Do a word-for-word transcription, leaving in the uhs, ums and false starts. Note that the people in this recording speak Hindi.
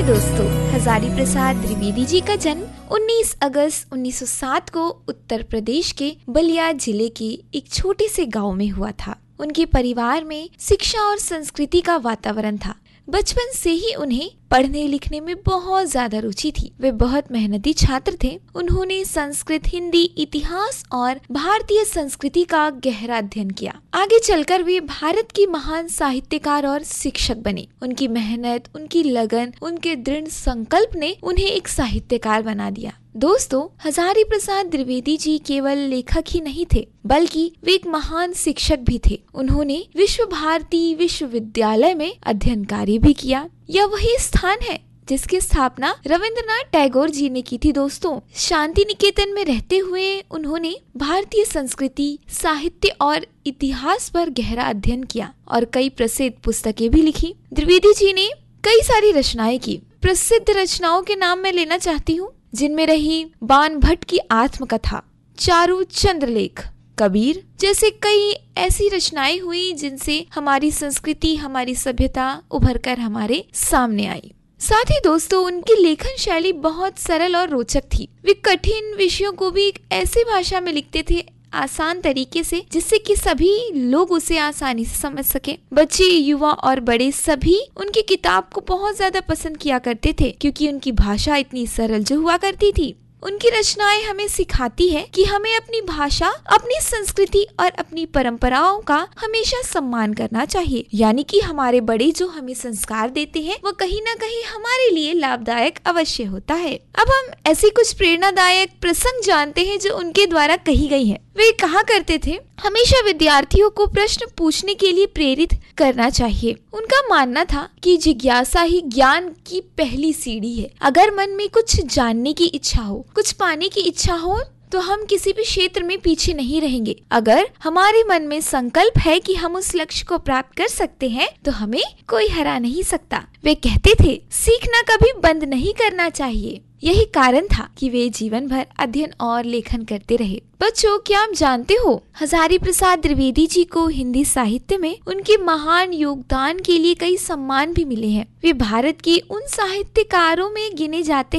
नमस्ते दोस्तों, हजारी प्रसाद द्विवेदी जी का जन्म उन्नीस अगस्त उन्नीस सौ सात को उत्तर प्रदेश के बलिया जिले के एक छोटे से गांव में हुआ था। उनके परिवार में शिक्षा और संस्कृति का वातावरण था। बचपन से ही उन्हें पढ़ने लिखने में बहुत ज्यादा रुचि थी। वे बहुत मेहनती छात्र थे। उन्होंने संस्कृत, हिंदी, इतिहास और भारतीय संस्कृति का गहरा अध्ययन किया। आगे चलकर वे भारत की महान साहित्यकार और शिक्षक बने। उनकी मेहनत, उनकी लगन, उनके दृढ़ संकल्प ने उन्हें एक साहित्यकार बना दिया। दोस्तों, हजारी प्रसाद द्विवेदी जी केवल लेखक ही नहीं थे, बल्कि वे एक महान शिक्षक भी थे। उन्होंने विश्व भारती विश्वविद्यालय में अध्ययन कार्य भी किया। यह वही स्थान है जिसकी स्थापना रविंद्रनाथ टैगोर जी ने की थी। दोस्तों, शांति निकेतन में रहते हुए उन्होंने भारतीय संस्कृति, साहित्य और इतिहास पर गहरा अध्ययन किया और कई प्रसिद्ध पुस्तकें भी लिखी। द्विवेदी जी ने कई सारी रचनाएं की। प्रसिद्ध रचनाओं के नाम मैं लेना चाहती हूँ, जिनमें रही बाण भट्ट की आत्मकथा, चारु चंद्रलेख, कबीर जैसे कई ऐसी रचनाएं हुई जिनसे हमारी संस्कृति, हमारी सभ्यता उभर कर हमारे सामने आई। साथ ही दोस्तों, उनकी लेखन शैली बहुत सरल और रोचक थी। वे कठिन विषयों को भी एक ऐसी भाषा में लिखते थे, आसान तरीके से, जिससे कि सभी लोग उसे आसानी से समझ सके। बच्चे, युवा और बड़े सभी उनकी किताब को बहुत ज्यादा पसंद किया करते थे, क्योंकि उनकी भाषा इतनी सरल जो हुआ करती थी। उनकी रचनाएं हमें सिखाती है कि हमें अपनी भाषा, अपनी संस्कृति और अपनी परंपराओं का हमेशा सम्मान करना चाहिए। यानी कि हमारे बड़े जो हमें संस्कार देते हैं, वो कहीं ना कहीं हमारे लिए लाभदायक अवश्य होता है। अब हम ऐसी कुछ प्रेरणादायक प्रसंग जानते हैं जो उनके द्वारा कही गई है। वे कहा करते थे, हमेशा विद्यार्थियों को प्रश्न पूछने के लिए प्रेरित करना चाहिए। उनका मानना था कि जिज्ञासा ही ज्ञान की पहली सीढ़ी है। अगर मन में कुछ जानने की इच्छा हो, कुछ पाने की इच्छा हो, तो हम किसी भी क्षेत्र में पीछे नहीं रहेंगे। अगर हमारे मन में संकल्प है कि हम उस लक्ष्य को प्राप्त कर सकते हैं, तो हमें कोई हरा नहीं सकता। वे कहते थे, सीखना कभी बंद नहीं करना चाहिए। यही कारण था कि वे जीवन भर अध्ययन और लेखन करते रहे। बच्चों, क्या आप जानते हो, हजारी प्रसाद द्विवेदी जी को हिंदी साहित्य में उनके महान योगदान के लिए कई सम्मान भी मिले हैं। वे भारत के उन साहित्यकारों में गिने जाते